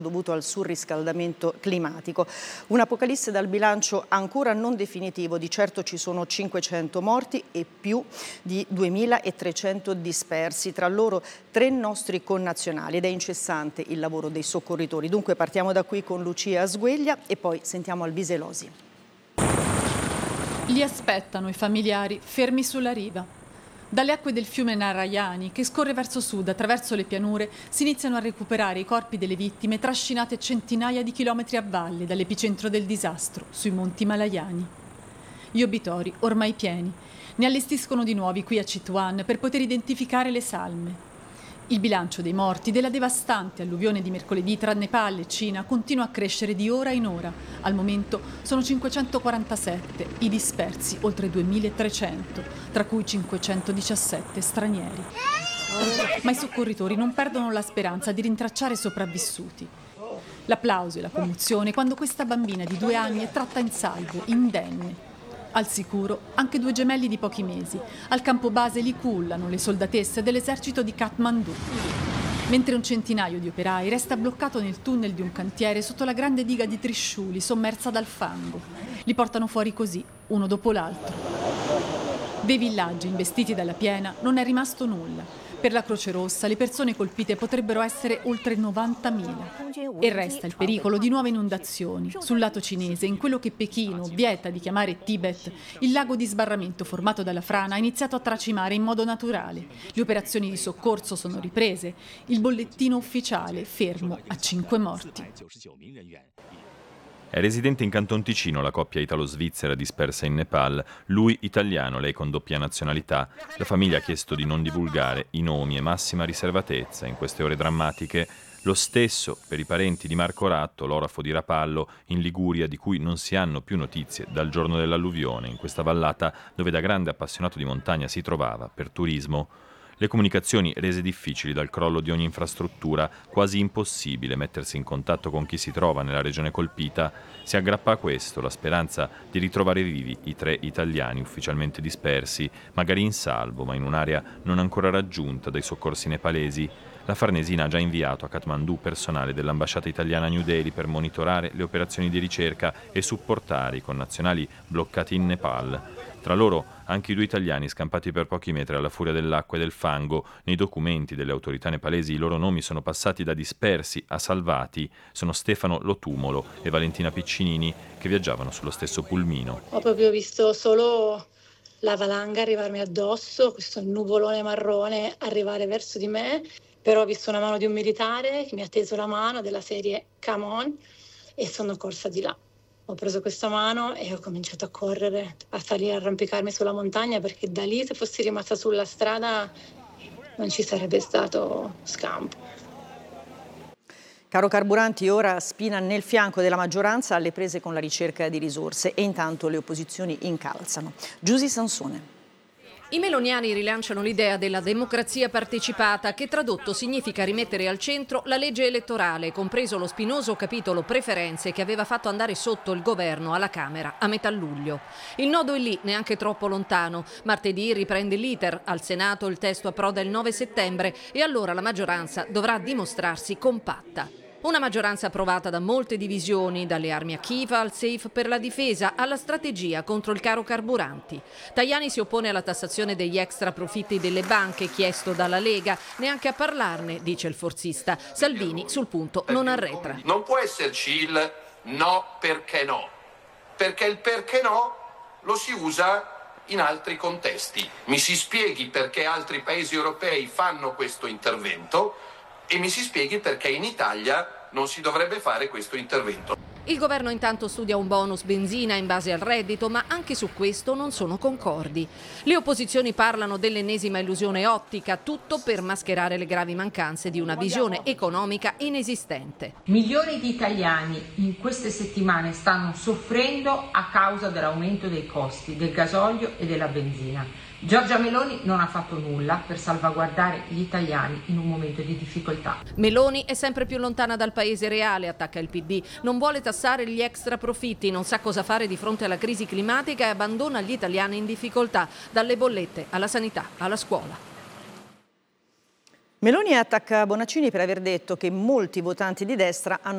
dovuto al surriscaldamento climatico. Un'apocalisse dal bilancio ancora non definitivo, di certo ci sono 500 morti e più di 2300 dispersi, tra loro 3 nostri connazionali, ed è incessante il lavoro dei soccorritori. Dunque partiamo da qui con Lucia Sgueglia e poi sentiamo Alvise Losi. Li aspettano i familiari fermi sulla riva. Dalle acque del fiume Narayani, che scorre verso sud attraverso le pianure, si iniziano a recuperare i corpi delle vittime trascinate centinaia di chilometri a valle dall'epicentro del disastro, sui monti Himalayani. Gli obitori, ormai pieni, ne allestiscono di nuovi qui a Chitwan per poter identificare le salme. Il bilancio dei morti della devastante alluvione di mercoledì tra Nepal e Cina continua a crescere di ora in ora. Al momento sono 547 i dispersi, oltre 2300, tra cui 517 stranieri. Ma i soccorritori non perdono la speranza di rintracciare sopravvissuti. L'applauso e la commozione quando questa bambina di 2 anni è tratta in salvo, indenne. Al sicuro anche 2 gemelli di pochi mesi. Al campo base li cullano le soldatesse dell'esercito di Kathmandu. Mentre un centinaio di operai resta bloccato nel tunnel di un cantiere sotto la grande diga di Trishuli, sommersa dal fango. Li portano fuori così, uno dopo l'altro. Dei villaggi investiti dalla piena non è rimasto nulla. Per la Croce Rossa le persone colpite potrebbero essere oltre 90.000. E resta il pericolo di nuove inondazioni. Sul lato cinese, in quello che Pechino vieta di chiamare Tibet, il lago di sbarramento formato dalla frana ha iniziato a tracimare in modo naturale. Le operazioni di soccorso sono riprese. Il bollettino ufficiale fermo a 5 morti. È residente in Canton Ticino la coppia italo-svizzera dispersa in Nepal, lui italiano, lei con doppia nazionalità. La famiglia ha chiesto di non divulgare i nomi e massima riservatezza in queste ore drammatiche. Lo stesso per i parenti di Marco Ratto, l'orafo di Rapallo, in Liguria, di cui non si hanno più notizie dal giorno dell'alluvione, in questa vallata dove da grande appassionato di montagna si trovava per turismo. Le comunicazioni rese difficili dal crollo di ogni infrastruttura, quasi impossibile mettersi in contatto con chi si trova nella regione colpita, si aggrappa a questo la speranza di ritrovare vivi i 3 italiani ufficialmente dispersi, magari in salvo, ma in un'area non ancora raggiunta dai soccorsi nepalesi. La Farnesina ha già inviato a Kathmandu personale dell'ambasciata italiana a New Delhi per monitorare le operazioni di ricerca e supportare i connazionali bloccati in Nepal. Tra loro anche i 2 italiani scampati per pochi metri alla furia dell'acqua e del fango. Nei documenti delle autorità nepalesi i loro nomi sono passati da dispersi a salvati. Sono Stefano Lotumolo e Valentina Piccinini, che viaggiavano sullo stesso pulmino. Ho proprio visto solo la valanga arrivarmi addosso, questo nuvolone marrone arrivare verso di me, però ho visto una mano di un militare che mi ha teso la mano della serie Come On e sono corsa di là. Ho preso questa mano e ho cominciato a correre, a salire, a arrampicarmi sulla montagna, perché da lì, se fossi rimasta sulla strada, non ci sarebbe stato scampo. Caro Carburanti ora spina nel fianco della maggioranza alle prese con la ricerca di risorse e intanto le opposizioni incalzano. Giusy Sansone. I meloniani rilanciano l'idea della democrazia partecipata, che tradotto significa rimettere al centro la legge elettorale, compreso lo spinoso capitolo preferenze che aveva fatto andare sotto il governo alla Camera a metà luglio. Il nodo è lì, neanche troppo lontano. Martedì riprende l'iter, al Senato il testo approda il 9 settembre e allora la maggioranza dovrà dimostrarsi compatta. Una maggioranza approvata da molte divisioni, dalle armi a Kiev al safe per la difesa, alla strategia contro il caro carburanti. Tajani si oppone alla tassazione degli extra profitti delle banche, chiesto dalla Lega, neanche a parlarne, dice il forzista. Salvini sul punto non arretra. Non può esserci il no perché no, perché il perché no lo si usa in altri contesti. Mi si spieghi perché altri paesi europei fanno questo intervento e mi si spieghi perché in Italia non si dovrebbe fare questo intervento. Il governo intanto studia un bonus benzina in base al reddito, ma anche su questo non sono concordi. Le opposizioni parlano dell'ennesima illusione ottica, tutto per mascherare le gravi mancanze di una visione economica inesistente. Milioni di italiani in queste settimane stanno soffrendo a causa dell'aumento dei costi del gasolio e della benzina. Giorgia Meloni non ha fatto nulla per salvaguardare gli italiani in un momento di difficoltà. Meloni è sempre più lontana dal paese reale, attacca il PD. Non vuole tassare gli extra profitti, non sa cosa fare di fronte alla crisi climatica e abbandona gli italiani in difficoltà, dalle bollette alla sanità, alla scuola. Meloni attacca Bonaccini per aver detto che molti votanti di destra hanno